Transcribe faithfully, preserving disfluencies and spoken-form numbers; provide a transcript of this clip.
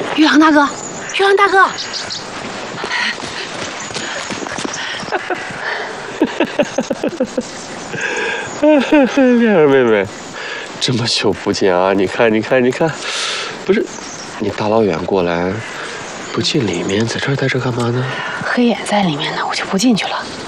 玉郎大哥，玉郎大哥。 面儿妹妹，这么久不见啊！你看，你看，你看，不是，你大老远过来，不进里面，在这儿待着干嘛呢？ 黑眼在里面呢，我就不进去了。